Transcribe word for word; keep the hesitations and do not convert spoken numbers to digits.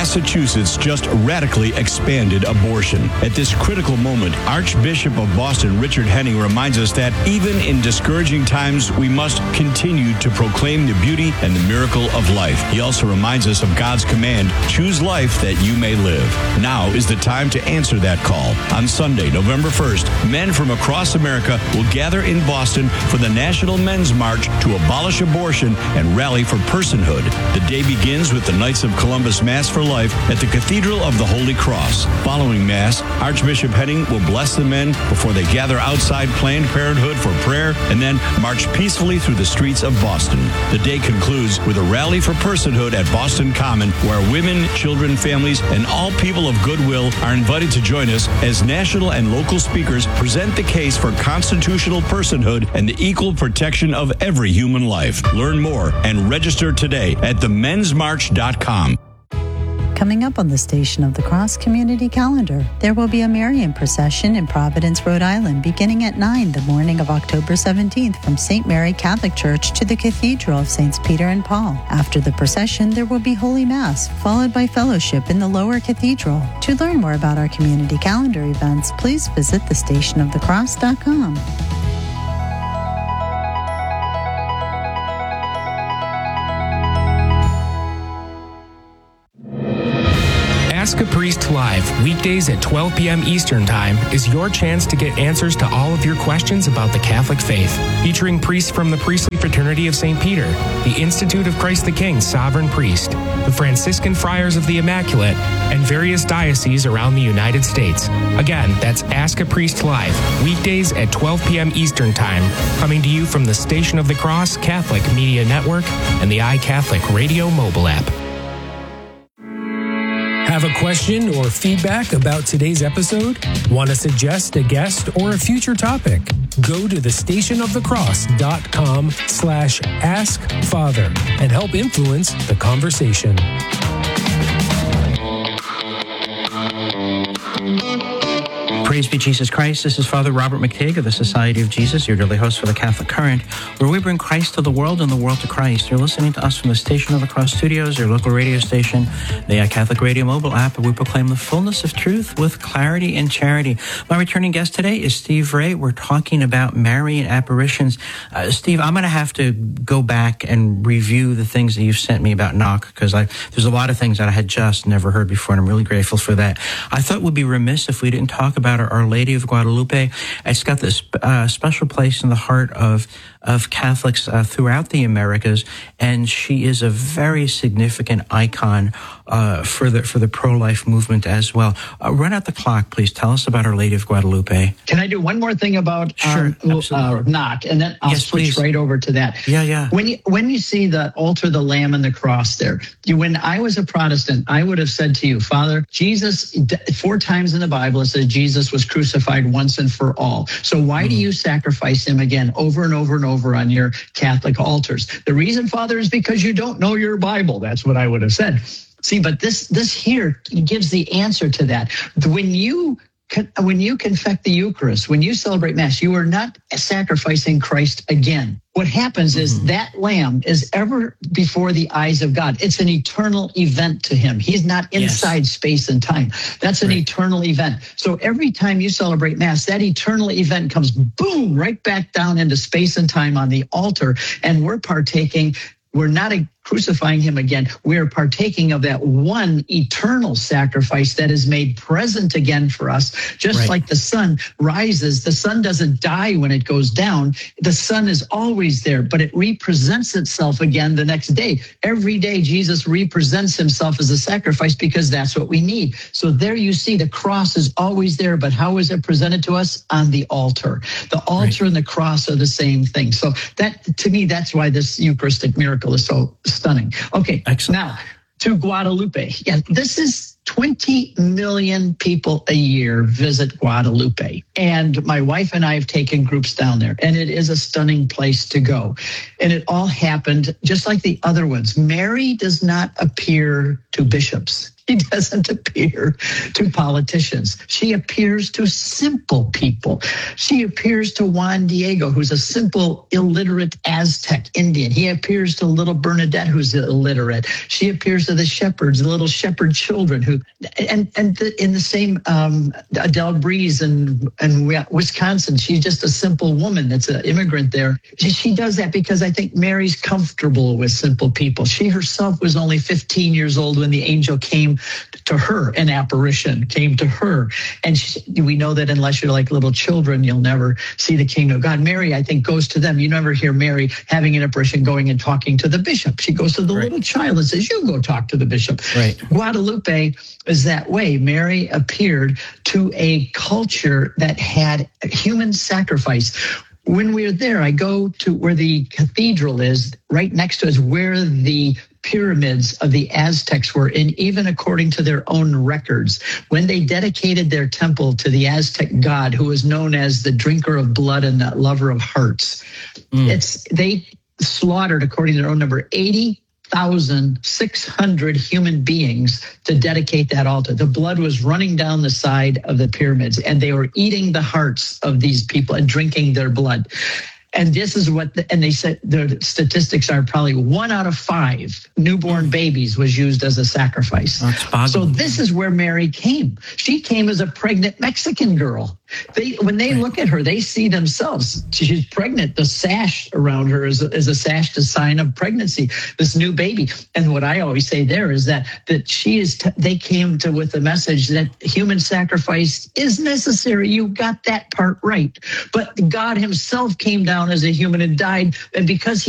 Massachusetts just radically expanded abortion. At this critical moment, Archbishop of Boston, Richard Henning, reminds us that even in discouraging times, we must continue to proclaim the beauty and the miracle of life. He also reminds us of God's command, choose life that you may live. Now is the time to answer that call. On Sunday, November first, men from across America will gather in Boston for the National Men's March to abolish abortion and rally for personhood. The day begins with the Knights of Columbus Mass for Life at the Cathedral of the Holy Cross. Following Mass, Archbishop Henning will bless the men before they gather outside Planned Parenthood for prayer and then march peacefully through the streets of Boston. The day concludes with a rally for personhood at Boston Common, where women, children, families, and all people of goodwill are invited to join us as national and local speakers present the case for constitutional personhood and the equal protection of every human life. Learn more and register today at the mens march dot com. Coming up on the Station of the Cross community calendar, there will be a Marian procession in Providence, Rhode Island, beginning at nine the morning of October seventeenth from Saint Mary Catholic Church to the Cathedral of Saints Peter and Paul. After the procession, there will be Holy Mass, followed by fellowship in the Lower Cathedral. To learn more about our community calendar events, please visit the station of the cross dot com. Ask a Priest Live, weekdays at twelve p.m. Eastern Time, is your chance to get answers to all of your questions about the Catholic faith. Featuring priests from the Priestly Fraternity of Saint Peter, the Institute of Christ the King Sovereign Priest, the Franciscan Friars of the Immaculate, and various dioceses around the United States. Again, that's Ask a Priest Live, weekdays at twelve p.m. Eastern Time, coming to you from the Station of the Cross Catholic Media Network and the iCatholic Radio mobile app. Have a question or feedback about today's episode? Want to suggest a guest or a future topic? Go to the station of the cross dot com slash ask father and help influence the conversation. Praise be Jesus Christ. This is Father Robert McTigg of the Society of Jesus, your daily host for the Catholic Current, where we bring Christ to the world and the world to Christ. You're listening to us from the Station of the Cross Studios, your local radio station, the Catholic Radio mobile app, where we proclaim the fullness of truth with clarity and charity. My returning guest today is Steve Ray. We're talking about Marian apparitions. Uh, Steve, I'm going to have to go back and review the things that you've sent me about Knock, because I there's a lot of things that I had just never heard before, and I'm really grateful for that. I thought we'd be remiss if we didn't talk about Our, Our Lady of Guadalupe. It's got this uh, special place in the heart of of Catholics uh, throughout the Americas, and she is a very significant icon uh, for the for the pro-life movement as well. Uh, run out the clock, please. Tell us about Our Lady of Guadalupe. Can I do one more thing about sure, um, uh, Knock, and then I'll yes, switch please. right over to that. Yeah, yeah. When you when you see the altar, the Lamb, and the cross there, you, when I was a Protestant, I would have said to you, Father, Jesus, four times in the Bible it says Jesus was crucified once and for all. So why mm. do you sacrifice him again over and over and over over on your Catholic altars? The reason, Father, is because you don't know your Bible. That's what I would have said. See, but this this here gives the answer to that. When you when you confect the Eucharist, when you celebrate Mass, you are not sacrificing Christ again. What happens is mm-hmm. that lamb is ever before the eyes of God. It's an eternal event to him. He's not inside yes. space and time. That's an right. eternal event. So every time you celebrate Mass, that eternal event comes boom, right back down into space and time on the altar. And we're partaking. We're not crucifying him again. We're partaking of that one eternal sacrifice that is made present again for us. Just right. like the sun rises, the sun doesn't die when it goes down. The sun is always there, but it represents itself again the next day. Every day, Jesus represents himself as a sacrifice because that's what we need. So there you see the cross is always there, but how is it presented to us? On the altar. The altar right. and the cross are the same thing. So that, to me, that's why this Eucharistic miracle is so stunning. Okay, excellent. Now to Guadalupe. Yeah, this is twenty million people a year visit Guadalupe. And my wife and I have taken groups down there, and it is a stunning place to go. And it all happened just like the other ones. Mary does not appear to bishops. She doesn't appear to politicians. She appears to simple people. She appears to Juan Diego, who's a simple, illiterate Aztec Indian. He appears to little Bernadette, who's illiterate. She appears to the shepherds, the little shepherd children who, and and the, in the same um, Adele Breeze in, in Wisconsin, she's just a simple woman that's an immigrant there. She, she does that because I think Mary's comfortable with simple people. She herself was only fifteen years old when the angel came to her, an apparition came to her. And she, we know that unless you're like little children, you'll never see the kingdom of God. Mary, I think, goes to them. You never hear Mary having an apparition going and talking to the bishop. She goes to the right. little child and says, you go talk to the bishop. Right. Guadalupe is that way. Mary appeared to a culture that had human sacrifice. When we're there, I go to where the cathedral is. Right next to us, where the pyramids of the Aztecs were, and even according to their own records, when they dedicated their temple to the Aztec god, who was known as the drinker of blood and the lover of hearts, mm. it's they slaughtered, according to their own number, eighty thousand six hundred human beings to dedicate that altar. The blood was running down the side of the pyramids, and they were eating the hearts of these people and drinking their blood. And this is what, the, and they said the statistics are probably one out of five newborn babies was used as a sacrifice. So this is where Mary came. She came as a pregnant Mexican girl. They, when they look at her, they see themselves. She's pregnant. The sash around her is a, is a sash, the sign of pregnancy, this new baby. And what I always say there is that that she is. T- they came to with the message that human sacrifice is necessary. You got that part right. But God Himself came down as a human and died, and because He